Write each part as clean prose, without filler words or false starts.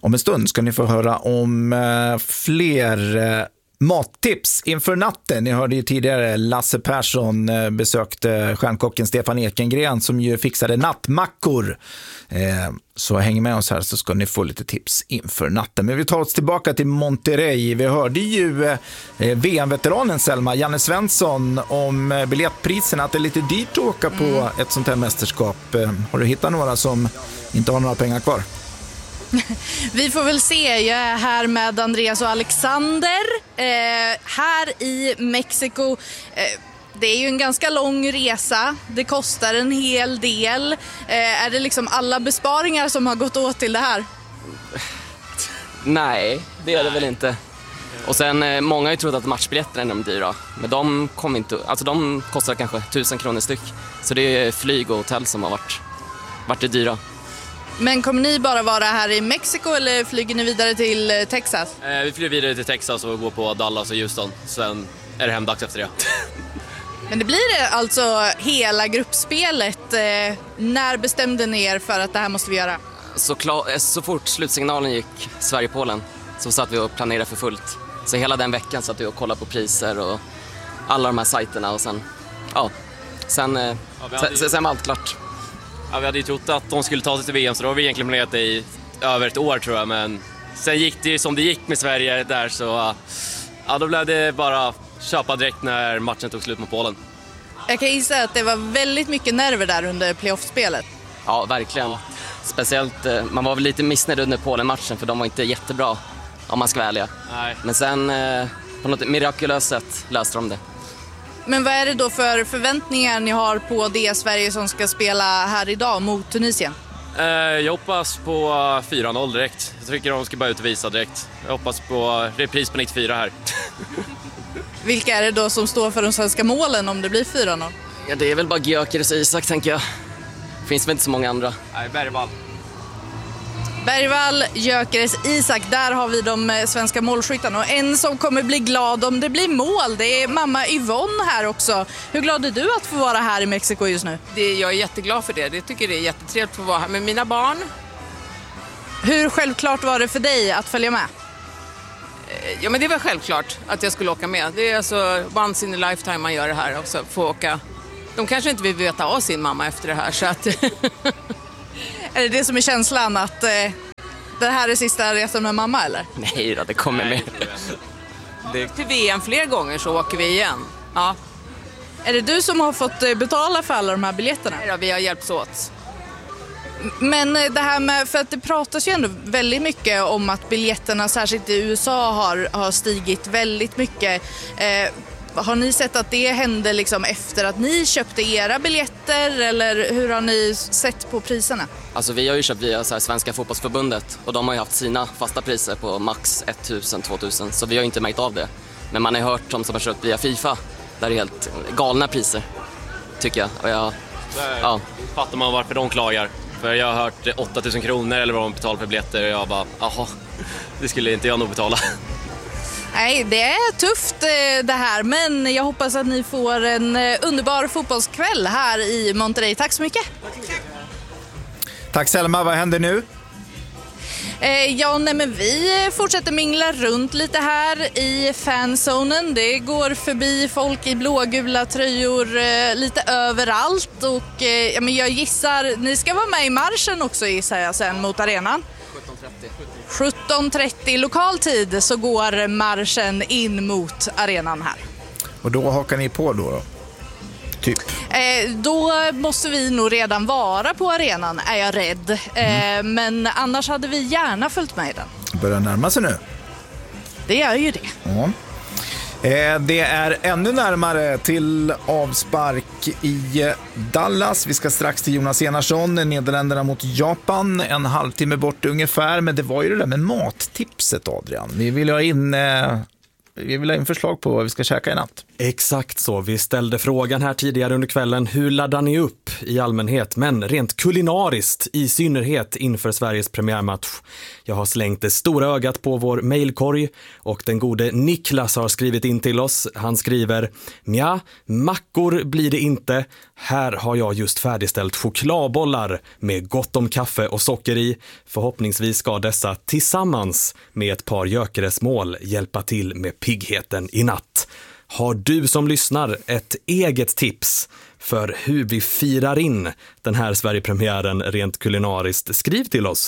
Om en stund ska ni få höra om fler mattips inför natten. Ni hörde ju tidigare Lasse Persson besökte stjärnkocken Stefan Ekengren som ju fixade nattmackor. Så häng med oss här så ska ni få lite tips inför natten. Men vi tar oss tillbaka till Monterrey. Vi hörde ju VM-veteranen Selma, Janne Svensson, om biljettpriserna, att det är lite dyrt att åka på ett sånt här mästerskap. Har du hittat några som inte har några pengar kvar? Vi får väl se. Jag är här med Andreas och Alexander här i Mexiko. Det är ju en ganska lång resa. Det kostar en hel del. Är det liksom alla besparingar som har gått åt till det här? Nej, det är det väl inte. Och sen, många har ju trott att matchbiljetter är de dyra. Men de kommer inte, alltså de kostar kanske 1000 kronor styck. Så det är flyg och hotell som har varit det dyra. Men kommer ni bara vara här i Mexiko eller flyger ni vidare till Texas? Vi flyger vidare till Texas och går på Dallas och Houston. Sen är det hemdags efter det. Men det blir alltså hela gruppspelet. När bestämde ni er för att det här måste vi göra? Så fort slutsignalen gick Sverige-Polen så satt vi och planerade för fullt. Så hela den veckan satt vi och kollade på priser och alla de här sajterna och sen var allt klart. Ja, vi hade ju trott att de skulle ta sig till VM, så då har vi egentligen planerat det i över ett år tror jag. Men sen gick det ju som det gick med Sverige där, så då blev det bara köpa direkt när matchen tog slut mot Polen. Jag kan gissa att det var väldigt mycket nerver där under playoffspelet. Ja, verkligen. Speciellt, man var väl lite missnöjd under Polen-matchen för de var inte jättebra, om man ska vara ärliga. Nej. Men sen på något mirakulöst sätt löste de det. Men vad är det då för förväntningar ni har på det Sverige som ska spela här idag mot Tunisien? Jag hoppas på 4-0 direkt. Jag tycker de ska bara ut och visa direkt. Jag hoppas på repris på 94 här. Vilka är det då som står för de svenska målen om det blir 4-0? Ja, det är väl bara Gyökeres och Isak, tänker jag. Finns väl inte så många andra. Nej, Bergvall, Gyökeres, Isak, där har vi de svenska målskyttarna. Och en som kommer bli glad om det blir mål, det är mamma Yvonne här också. Hur glad är du att få vara här i Mexiko just nu? Jag är jätteglad för det. Jag tycker det är jättetrevligt att få vara här med mina barn. Hur självklart var det för dig att följa med? Ja, men det var självklart att jag skulle åka med. Det är alltså once in a lifetime man gör det här också, få åka. De kanske inte vill veta av sin mamma efter det här, så att... Är det som är känslan att det här är sista resan med mamma, eller? Nej då, det kommer med. Till VM fler gånger så åker vi igen. Ja. Är det du som har fått betala för alla de här biljetterna? Ja, vi har hjälpts åt. Men det här med, för att det pratas ju ändå väldigt mycket om att biljetterna, särskilt i USA, har stigit väldigt mycket. Har ni sett att det hände liksom efter att ni köpte era biljetter, eller hur har ni sett på priserna? Alltså vi har ju köpt via Svenska fotbollsförbundet och de har ju haft sina fasta priser på max 1000-2000, så vi har ju inte märkt av det. Men man har hört de som har köpt via FIFA, där det är helt galna priser, tycker jag. Och Fattar man varför de klagar. För jag har hört 8000 kronor eller vad de betalar för biljetter och jag bara, det skulle inte jag nog betala. Nej, det är tufft det här, men jag hoppas att ni får en underbar fotbollskväll här i Monterrey. Tack så mycket. Tack Selma, vad händer nu? Men vi fortsätter mingla runt lite här i fanzonen. Det går förbi folk i blågula tröjor lite överallt. Och jag gissar, ni ska vara med i marschen också, gissar jag, sen mot arenan. 17.30 lokal tid så går marschen in mot arenan här. Och då hakar ni på då? Typ. Då måste vi nog redan vara på arenan, är jag rädd. Men annars hade vi gärna följt med i den. Börjar närma sig nu. Det gör ju det. Ja. Det är ännu närmare till avspark i Dallas. Vi ska strax till Jonas Enarsson, Nederländerna mot Japan, en halvtimme bort ungefär. Men det var ju det där med mattipset, Adrian. Vi vill ha in vi vill ha in förslag på vad vi ska käka i natt. Exakt så. Vi ställde frågan här tidigare under kvällen. Hur laddar ni upp i allmänhet, men rent kulinariskt i synnerhet inför Sveriges premiärmatch? Jag har slängt det stora ögat på vår mejlkorg och den gode Niklas har skrivit in till oss. Han skriver: "Mja, mackor blir det inte. Här har jag just färdigställt chokladbollar med gott om kaffe och socker i. Förhoppningsvis ska dessa tillsammans med ett par gökeresmål hjälpa till med piggheten i natt." Har du som lyssnar ett eget tips för hur vi firar in den här Sverigepremiären rent kulinariskt? Skriv till oss,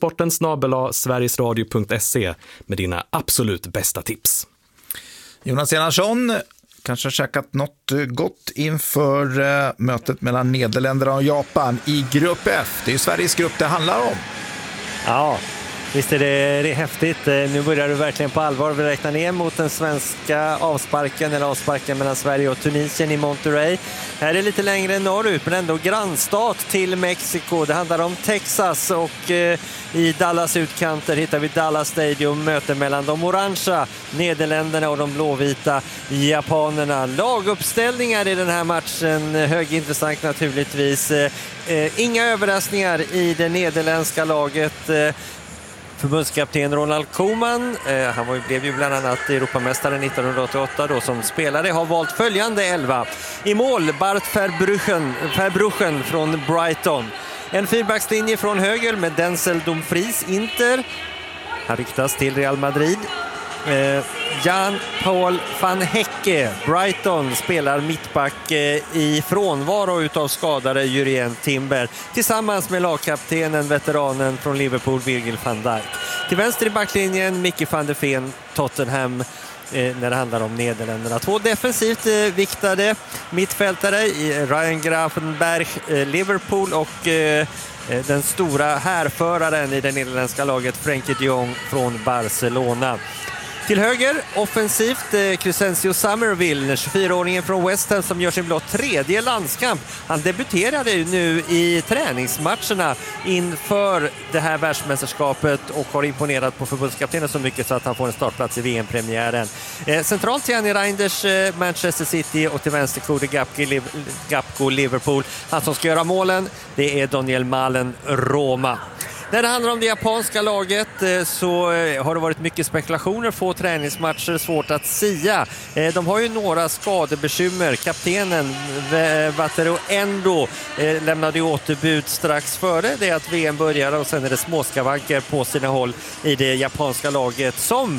radiosporten@sverigesradio.se med dina absolut bästa tips. Jonas Enarsson kanske har käkat något gott inför mötet mellan Nederländerna och Japan i grupp F. Det är ju Sveriges grupp det handlar om. Ja, visst är det är häftigt. Nu börjar du verkligen på allvar. Vi räknar ner mot den svenska avsparken mellan Sverige och Tunisien i Monterrey. Här är det lite längre norrut, men ändå grannstat till Mexiko. Det handlar om Texas och i Dallas utkanter hittar vi Dallas Stadium, möte mellan de orangea Nederländerna och de blåvita japanerna. Laguppställningar i den här matchen, högintressant naturligtvis. Inga överraskningar i det nederländska laget. Förbundskapten Ronald Koeman, han blev ju bland annat Europamästare 1988 då som spelare, har valt följande 11. I mål Bart Verbruggen från Brighton. En fyrbackslinje från höger med Denzel Dumfries, Inter. Han ryktas till Real Madrid. Jan-Paul van Hecke, Brighton, spelar mittback i frånvaro utav skadade Jurien Timber tillsammans med lagkaptenen, veteranen från Liverpool, Virgil van Dijk. Till vänster i backlinjen Mickey van der Ven, Tottenham, när det handlar om Nederländerna. Två defensivt viktade mittfältare, Ryan Gravenberch, Liverpool, och den stora härföraren i det nederländska laget Frenkie de Jong från Barcelona. Till höger, offensivt, Crescencio Somerville, 24-åringen från West Ham som gör sin blott tredje landskamp. Han debuterade nu i träningsmatcherna inför det här världsmästerskapet och har imponerat på förbundskaptenen så mycket så att han får en startplats i VM-premiären. Centralt till Gianni Reinders, Manchester City, och till vänster Cody Gakpo, Liverpool. Han som ska göra målen, det är Daniel Malen, Roma. När det handlar om det japanska laget så har det varit mycket spekulationer, få träningsmatcher, svårt att sia. De har ju några skadebekymmer. Kaptenen Wataru Endo lämnade återbud strax före det att VM började, och sen är det småskavanker på sina håll i det japanska laget som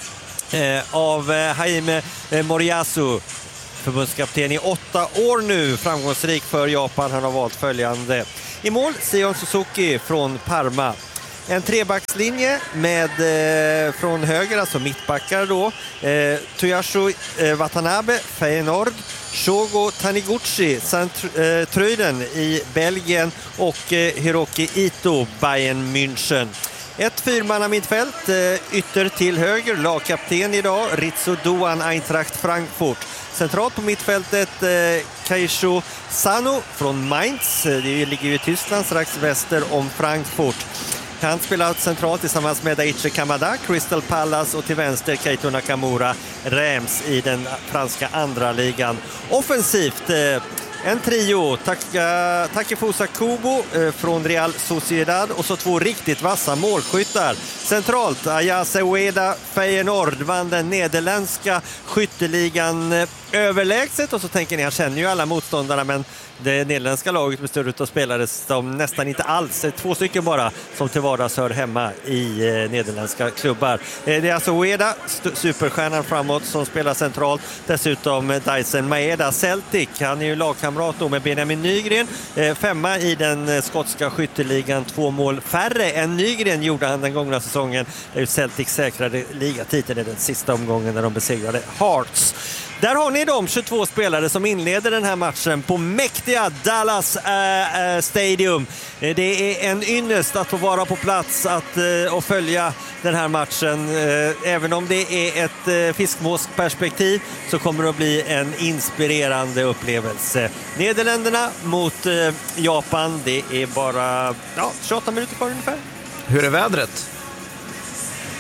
av Jaime Moriyasu, förbundskapten i 8 år nu, framgångsrik för Japan. Han har valt följande. I mål Sion Suzuki från Parma. En trebackslinje med från höger, alltså mittbackar då. Toyasu Watanabe, Feyenoord. Shogo Taniguchi, Truyden i Belgien, och Hiroki Ito, Bayern München. Ett fyrmanna mittfält, ytter till höger, lagkapten idag, Ritsu Doan, Eintracht Frankfurt. Centralt på mittfältet Keisho Sano från Mainz, det ligger ju i Tyskland strax väster om Frankfurt. Han spelar centralt tillsammans med Daichi Kamada, Crystal Palace, och till vänster Keito Nakamura, Reims i den franska andra ligan. Offensivt en trio, Takefusa Kubo från Real Sociedad, och så två riktigt vassa målskyttar. Centralt Ayase Ueda, Feyenoord, vann den nederländska skytteligan överlägset, och så tänker ni, han känner ju alla motståndarna, men det nederländska laget består av spelare som nästan inte alls, 2 stycken bara, som till vardags hör hemma i nederländska klubbar. Det är alltså Ueda, superstjärnan framåt, som spelar centralt. Dessutom Dyson Maeda, Celtic. Han är ju lagkamrat då med Benjamin Nygren. 5:a i den skotska skytteligan, 2 mål färre än Nygren gjorde han den gångna säsongen. Det är ju Celtic säkrade ligatiteln i den sista omgången när de besegrade Hearts. Där har ni de 22 spelare som inleder den här matchen på mäktiga Dallas Stadium. Det är en ynnest att få vara på plats och följa den här matchen. Även om det är ett fiskmåsperspektiv så kommer det att bli en inspirerande upplevelse. Nederländerna mot Japan, det är bara 28 minuter kvar ungefär. Hur är vädret?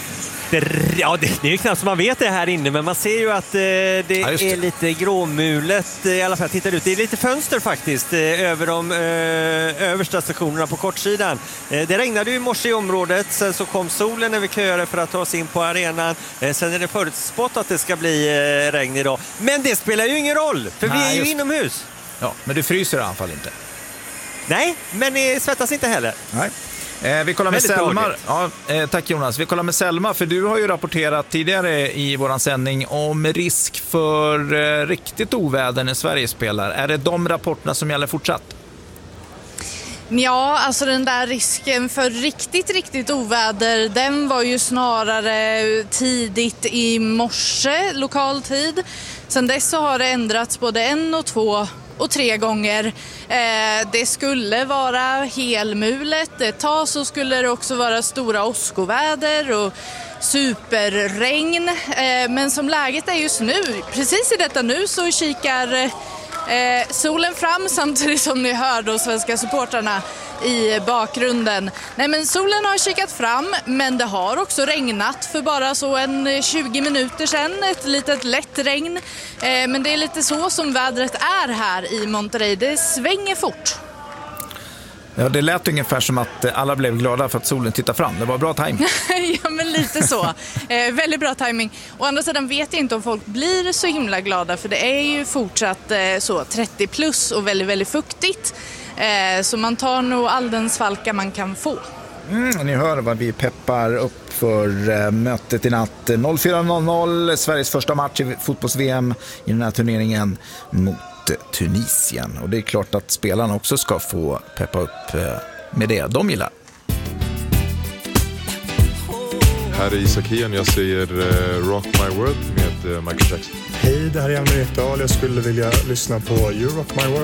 Det är ju knappt som man vet det här inne, men man ser ju att det är lite gråmulet i alla fall. Tittar ut. Det är lite fönster faktiskt över de översta stationerna på kortsidan. Det regnade ju i morse i området, sen så kom solen när vi köade för att ta oss in på arenan. Sen är det förutspått att det ska bli regn idag. Men det spelar ju ingen roll, för vi är ju inomhus. Ja, men du fryser i alla fall inte. Nej, men ni svettas inte heller. Nej. Vi kollar med Selma. Ja, tack Jonas. Vi kollar med Selma, för du har ju rapporterat tidigare i våran sändning om risk för riktigt oväder när Sverige spelar. Är det de rapporterna som gäller fortsatt? Ja, alltså den där risken för riktigt oväder, den var ju snarare tidigt i morse, lokal tid. Sen dess så har det ändrats både 1, 2 och 3 gånger. Det skulle vara helmulet. Ett tag så skulle det också vara stora åskoväder och superregn. Men som läget är just nu, precis i detta nu, så kikar solen fram, samtidigt som ni hör de svenska supportrarna i bakgrunden. Nej, men solen har kikat fram, men det har också regnat för bara så en 20 minuter sedan. Ett litet lätt regn. Men det är lite så som vädret är här i Monterrey. Det svänger fort. Ja, det lät ungefär som att alla blev glada för att solen tittar fram. Det var bra timing. Ja, men lite så. Väldigt bra timing. Å andra sidan vet jag inte om folk blir så himla glada, för det är ju fortsatt så 30 plus och väldigt fuktigt. Så man tar nog all den svalka man kan få. Ni hör vad vi peppar upp för mötet i natt. 04.00, Sveriges första match i fotbolls-VM i den här turneringen mot Tunisien. Och det är klart att spelarna också ska få peppa upp med det de gillar. Här är Isak Hien, jag säger Rock My World med Michael Jackson. Hej, det här är Janne Ekdahl. Jag skulle vilja lyssna på You Rock My World.